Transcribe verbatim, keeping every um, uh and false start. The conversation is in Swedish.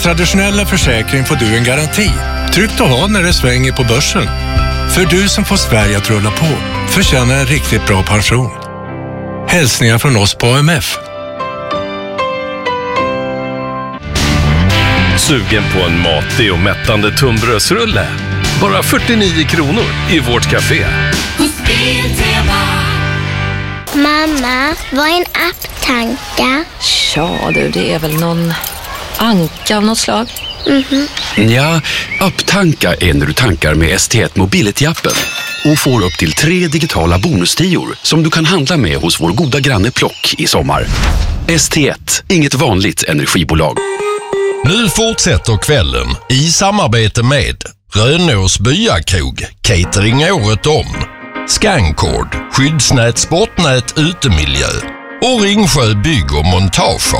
traditionella försäkring får du en garanti. Tryggt att ha när det svänger på börsen. För du som får Sverige att rulla på förtjänar en riktigt bra pension. Hälsningar från oss på A M F. Sugen på en matig och mättande tunnbrödsrulle? Bara fyrtionio kronor i vårt café. Mamma, vad är en apptanka? Ja du, det är väl någon anka av något slag. Mhm. Ja, apptanka är när du tankar med S T ett Mobility-appen och får upp till tre digitala bonustior som du kan handla med hos vår goda granne Plock i sommar. S T ett, inget vanligt energibolag. Nu fortsätter kvällen i samarbete med Rönås Byakrog, catering året om, Scancord, skyddsnät, sportnät, utemiljö och Ringsjö bygg och montage.